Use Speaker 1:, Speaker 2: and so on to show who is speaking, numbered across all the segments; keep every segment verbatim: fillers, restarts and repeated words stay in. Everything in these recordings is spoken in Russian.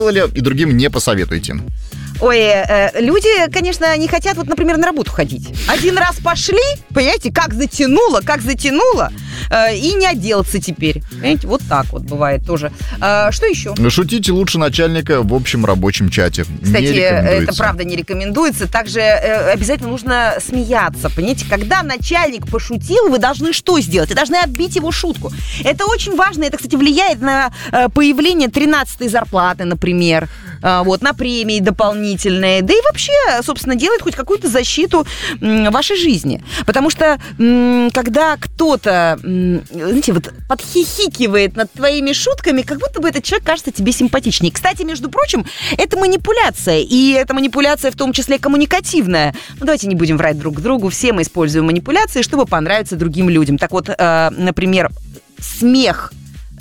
Speaker 1: и другим не посоветуете?
Speaker 2: Ой, э, люди, конечно, не хотят, вот, например, на работу ходить. Один раз пошли, понимаете, как затянуло, как затянуло, э, и не отделаться теперь. Понимаете, вот так вот бывает тоже. Э, что еще?
Speaker 1: Шутите лучше начальника в общем рабочем чате.
Speaker 2: Кстати, это правда не рекомендуется. Также э, обязательно нужно смеяться. Понимаете, когда начальник пошутил, вы должны что сделать? Вы должны отбить его шутку. Это очень важно. Это, кстати, влияет на э, появление тринадцатой зарплаты, например. Э, вот, на премии дополнительные. Да и вообще, собственно, делает хоть какую-то защиту м, вашей жизни. Потому что, м, когда кто-то, м, знаете, вот подхихикивает над твоими шутками, как будто бы этот человек кажется тебе симпатичнее. Кстати, между прочим, это манипуляция. И эта манипуляция в том числе коммуникативная. Ну, давайте не будем врать друг другу. Все мы используем манипуляции, чтобы понравиться другим людям. Так вот, э, например, смех.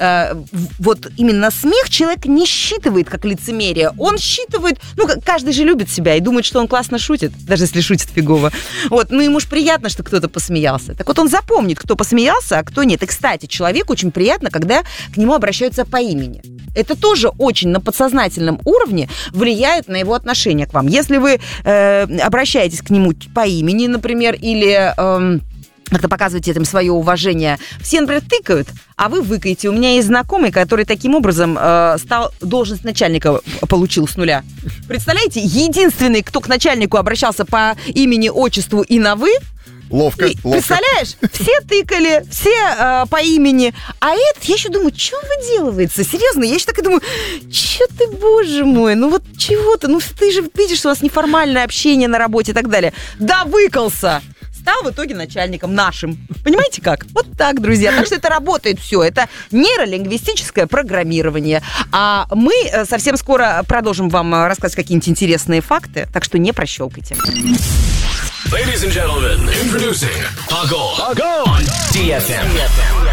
Speaker 2: Вот именно смех человек не считывает как лицемерие. Он считывает, ну, каждый же любит себя и думает, что он классно шутит, даже если шутит фигово. Вот, ну, ему ж приятно, что кто-то посмеялся. Так вот, он запомнит, кто посмеялся, а кто нет. И, кстати, человеку очень приятно, когда к нему обращаются по имени. Это тоже очень на подсознательном уровне влияет на его отношение к вам. Если вы э, обращаетесь к нему по имени, например, или... Э, как-то показываете этим свое уважение. Все, например, тыкают, а вы выкаете. У меня есть знакомый, который таким образом э, стал должность начальника получил с нуля. Представляете, единственный, кто к начальнику обращался по имени, отчеству и на «вы».
Speaker 1: Ловко,
Speaker 2: и,
Speaker 1: ловко.
Speaker 2: Представляешь, все тыкали, все э, по имени. А этот, я еще думаю, что он выделывается? Серьезно, я еще так и думаю, что ты, боже мой, ну вот чего-то, ну ты же видишь, что у нас неформальное общение на работе и так далее. Да, выкался! Стал в итоге начальником нашим. Понимаете как? Вот так, друзья. Так что это работает все. Это нейролингвистическое программирование. А мы совсем скоро продолжим вам рассказывать какие-нибудь интересные факты. Так что не прощелкайте.
Speaker 3: Ladies and gentlemen, introducing Agol on ди эф эм.